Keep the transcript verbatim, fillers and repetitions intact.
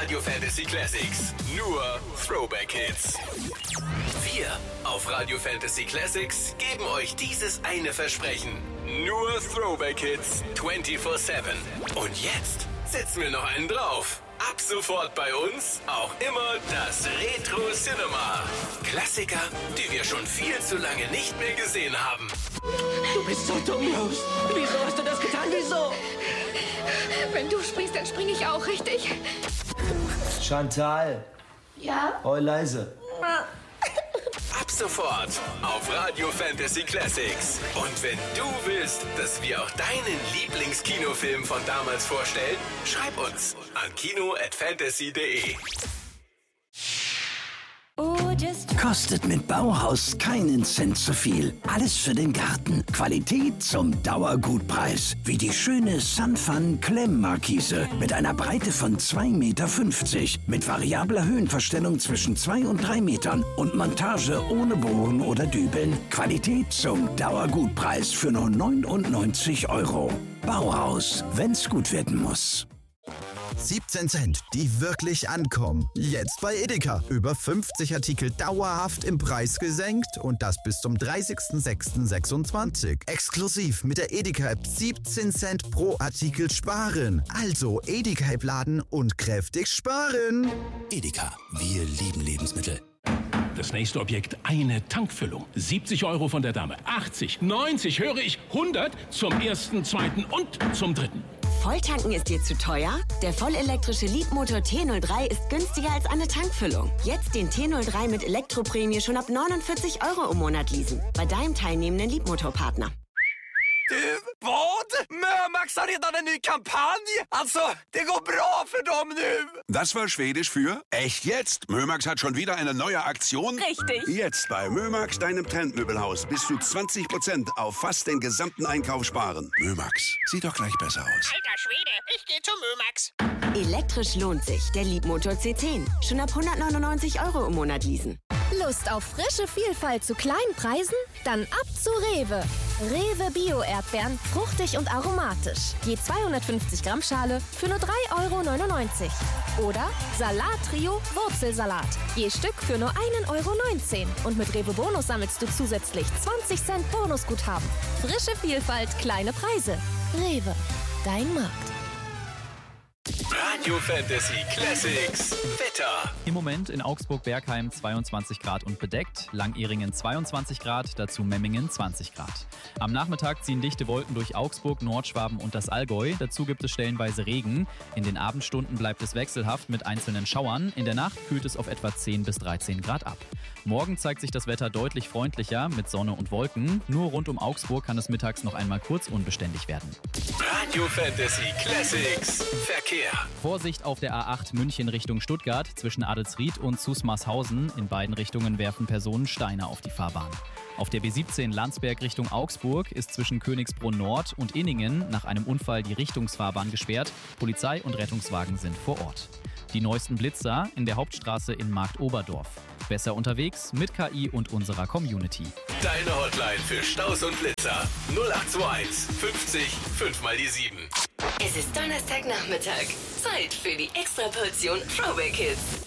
Radio Fantasy Classics. Nur Throwback Hits. Wir auf Radio Fantasy Classics geben euch dieses eine Versprechen. Nur Throwback Hits vierundzwanzig sieben. Und jetzt setzen wir noch einen drauf. Ab sofort bei uns auch immer das Retro Cinema. Klassiker, die wir schon viel zu lange nicht mehr gesehen haben. Du bist so dumm, Rose. Wieso hast du das getan? Wieso? Wenn du springst, dann springe ich auch, richtig? Chantal. Ja? Oh, leise. Ab sofort auf Radio Fantasy Classics. Und wenn du willst, dass wir auch deinen Lieblingskinofilm von damals vorstellen, schreib uns an kino at fantasy punkt de. Kostet mit Bauhaus keinen Cent zu viel. Alles für den Garten. Qualität zum Dauergutpreis. Wie die schöne Sunfun Klemmmarkise mit einer Breite von zwei Meter fünfzig. Mit variabler Höhenverstellung zwischen zwei und drei Metern. Und Montage ohne Bohren oder Dübeln. Qualität zum Dauergutpreis für nur neunundneunzig Euro. Bauhaus, wenn's gut werden muss. siebzehn Cent, die wirklich ankommen. Jetzt bei Edeka. Über fünfzig Artikel dauerhaft im Preis gesenkt und das bis zum dreißigsten sechsten sechsundzwanzig. Exklusiv mit der Edeka-App siebzehn Cent pro Artikel sparen. Also Edeka-App laden und kräftig sparen. Edeka, wir lieben Lebensmittel. Das nächste Objekt, eine Tankfüllung. siebzig Euro von der Dame. achtzig, neunzig, höre ich, hundert zum ersten, zweiten und zum dritten. Volltanken ist dir zu teuer? Der vollelektrische Leapmotor T null drei ist günstiger als eine Tankfüllung. Jetzt den T null drei mit Elektroprämie schon ab neunundvierzig Euro im Monat leasen. Bei deinem teilnehmenden Leapmotor-Partner. Du, vad? Mörmax har redan en ny kampanj. Alltså, det går bra för dem nu. Das war Schwedisch für echt jetzt. Mömax hat schon wieder eine neue Aktion. Richtig. Jetzt bei Mömax, deinem Trendmöbelhaus, bis zu zwanzig Prozent auf fast den gesamten Einkauf sparen. Mömax, sieht doch gleich besser aus. Alter Schwede, ich gehe zu Mömax. Elektrisch lohnt sich. Der Leapmotor C zehn. Schon ab hundertneunundneunzig Euro im Monat leasen. Lust auf frische Vielfalt zu kleinen Preisen? Dann ab zu Rewe. Rewe Bio-Erdbeeren, fruchtig und aromatisch. Je zweihundertfünfzig Gramm Schale für nur drei Euro neunundneunzig. Oder Salat-Trio Wurzelsalat. Je Stück für nur ein Euro neunzehn. Und mit Rewe Bonus sammelst du zusätzlich zwanzig Cent Bonusguthaben. Frische Vielfalt, kleine Preise. Rewe, dein Markt. Radio Fantasy Classics Wetter. Im Moment in Augsburg-Bergheim zweiundzwanzig Grad und bedeckt, Langehringen zweiundzwanzig Grad, dazu Memmingen zwanzig Grad. Am Nachmittag ziehen dichte Wolken durch Augsburg, Nordschwaben und das Allgäu. Dazu gibt es stellenweise Regen. In den Abendstunden bleibt es wechselhaft mit einzelnen Schauern. In der Nacht kühlt es auf etwa zehn bis dreizehn Grad ab. Morgen zeigt sich das Wetter deutlich freundlicher mit Sonne und Wolken. Nur rund um Augsburg kann es mittags noch einmal kurz unbeständig werden. Radio Fantasy Classics Verkehr. Vorsicht auf der A acht München Richtung Stuttgart zwischen Adelsried und Zusmarshausen. In beiden Richtungen werfen Personen Steine auf die Fahrbahn. Auf der B siebzehn Landsberg Richtung Augsburg ist zwischen Königsbrunn Nord und Inningen nach einem Unfall die Richtungsfahrbahn gesperrt. Polizei und Rettungswagen sind vor Ort. Die neuesten Blitzer in der Hauptstraße in Marktoberdorf. Besser unterwegs mit K I und unserer Community. Deine Hotline für Staus und Blitzer null acht zwei eins fünfzig fünf mal die sieben. Es ist Donnerstagnachmittag. Zeit für die Extraportion Throwback Hits.